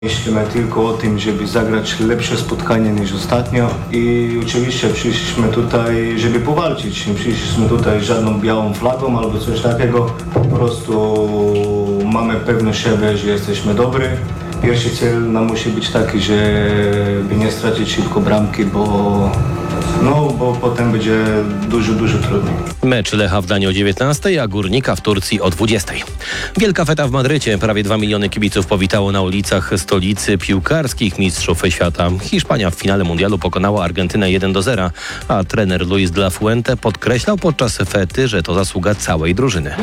Myślimy tylko o tym, żeby zagrać lepsze spotkanie niż ostatnio i oczywiście przyszliśmy tutaj, żeby powalczyć. Nie przyszliśmy tutaj żadną białą flagą albo coś takiego. Po prostu mamy pewność siebie, że jesteśmy dobrzy. Pierwszy cel nam musi być taki, żeby nie stracić szybko bramki, bo potem będzie dużo trudniej. Mecz Lecha w Gdańsku o 19, a Górnika w Turcji o 20. Wielka feta w Madrycie. Prawie 2 miliony kibiców powitało na ulicach stolicy piłkarskich mistrzów świata. Hiszpania w finale mundialu pokonała Argentynę 1-0, a trener Luis de la Fuente podkreślał podczas fety, że to zasługa całej drużyny.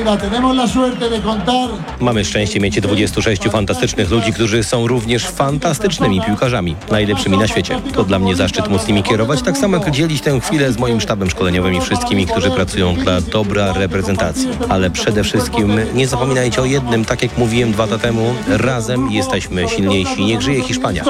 Mamy szczęście mieć 26 fantastycznych ludzi, którzy są również fantastycznymi piłkarzami, najlepszymi na świecie. To dla mnie zaszczyt móc nimi kierować, tak samo jak dzielić tę chwilę z moim sztabem szkoleniowym i wszystkimi, którzy pracują dla dobra reprezentacji. Ale przede wszystkim nie zapominajcie o jednym, tak jak mówiłem 2 lata temu, razem jesteśmy silniejsi. Niech żyje Hiszpania.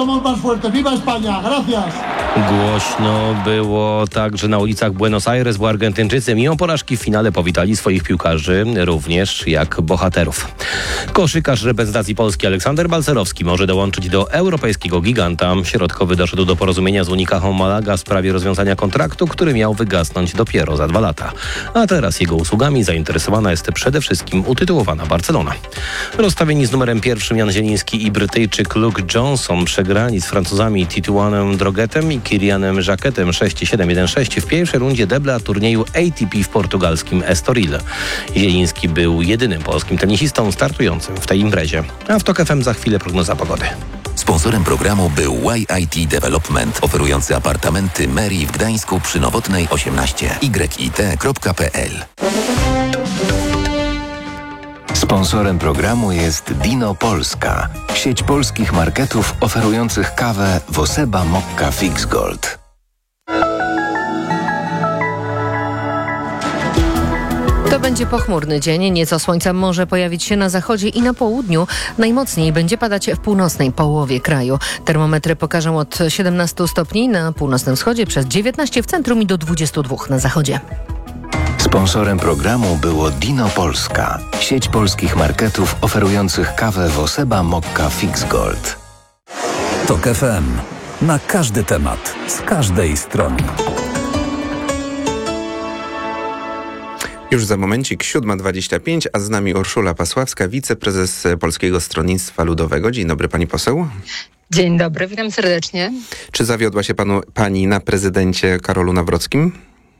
Głośno było także na ulicach Buenos Aires, bo Argentyńczycy mimo porażki w finale powitali swoich piłkarzy również jak bohaterów. Koszykarz reprezentacji Polski Aleksander Balcerowski może dołączyć do europejskiego giganta. Środkowy doszedł do porozumienia z Unicają Malaga w sprawie rozwiązania kontraktu, który miał wygasnąć dopiero za 2 lata. A teraz jego usługami zainteresowana jest przede wszystkim utytułowana Barcelona. Rozstawieni z numerem 1 Jan Zieliński i Brytyjczyk Luke Johnson przegrali z Francuzami Titouanem Droguetem i Kirianem Jacquetem 6-7-1-6 w pierwszej rundzie debla turnieju ATP w portugalskim Estoril. Zieliński był jedynym polskim tenisistą startującym w tej imprezie. A w TOK FM za chwilę prognoza pogody. Sponsorem programu był YIT Development, oferujący apartamenty Mary w Gdańsku przy Nowotnej 18 yit.pl. Sponsorem programu jest Dino Polska, sieć polskich marketów oferujących kawę Woseba Mokka Fix Gold. To będzie pochmurny dzień, nieco słońca może pojawić się na zachodzie i na południu. Najmocniej będzie padać w północnej połowie kraju. Termometry pokażą od 17 stopni na północnym wschodzie, przez 19 w centrum i do 22 na zachodzie. Sponsorem programu było Dino Polska, sieć polskich marketów oferujących kawę Woseba Mokka Fix Gold. TOK FM. Na każdy temat, z każdej strony. Już za momencik 7:25, a z nami Urszula Pasławska, wiceprezes Polskiego Stronnictwa Ludowego. Dzień dobry, pani poseł. Dzień dobry, witam serdecznie. Czy zawiodła się pani na prezydencie Karolu Nawrockim?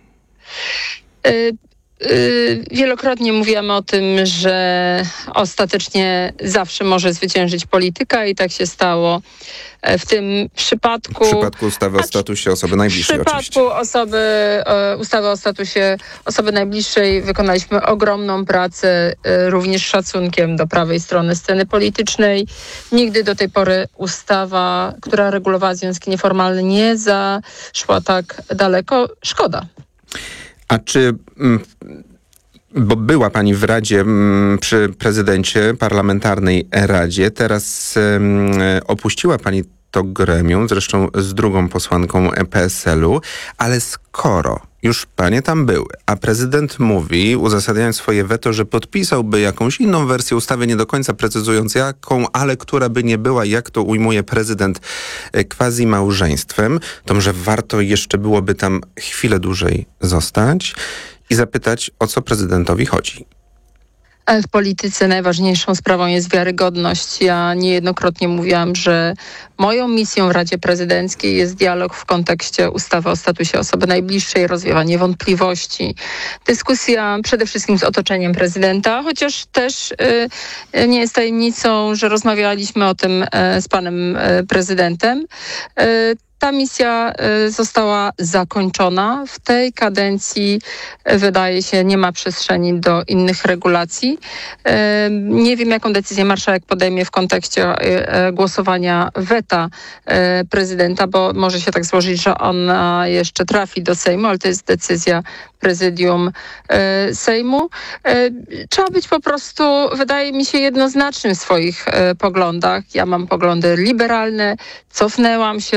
Wielokrotnie mówiłam o tym, że ostatecznie zawsze może zwyciężyć polityka i tak się stało w tym przypadku. W przypadku ustawy o statusie osoby najbliższej oczywiście. W przypadku ustawy o statusie osoby najbliższej wykonaliśmy ogromną pracę, również szacunkiem do prawej strony sceny politycznej. Nigdy do tej pory ustawa, która regulowała związki nieformalne, nie zaszła tak daleko. Szkoda. A czy, bo była pani w Radzie przy prezydencie, parlamentarnej Radzie, teraz opuściła pani to gremium, zresztą z drugą posłanką PSL-u, ale skoro już panie tam były, a prezydent mówi, uzasadniając swoje weto, że podpisałby jakąś inną wersję ustawy, nie do końca precyzując jaką, ale która by nie była, jak to ujmuje prezydent, quasi-małżeństwem, to może warto jeszcze byłoby tam chwilę dłużej zostać i zapytać, o co prezydentowi chodzi. W polityce najważniejszą sprawą jest wiarygodność. Ja niejednokrotnie mówiłam, że moją misją w Radzie Prezydenckiej jest dialog w kontekście ustawy o statusie osoby najbliższej, rozwiewanie wątpliwości, dyskusja przede wszystkim z otoczeniem prezydenta, chociaż też nie jest tajemnicą, że rozmawialiśmy o tym z panem prezydentem. Ta misja została zakończona. W tej kadencji, wydaje się, nie ma przestrzeni do innych regulacji. Nie wiem, jaką decyzję marszałek podejmie w kontekście głosowania weta prezydenta, bo może się tak złożyć, że ona jeszcze trafi do Sejmu, ale to jest decyzja prezydium Sejmu. Trzeba być po prostu, wydaje mi się, jednoznacznym w swoich poglądach. Ja mam poglądy liberalne. Cofnęłam się również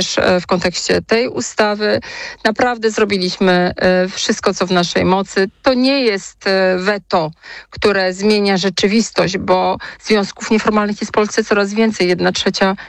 również w kontekście tej ustawy. Naprawdę zrobiliśmy wszystko, co w naszej mocy. To nie jest weto, które zmienia rzeczywistość, bo związków nieformalnych jest w Polsce coraz więcej. 1/3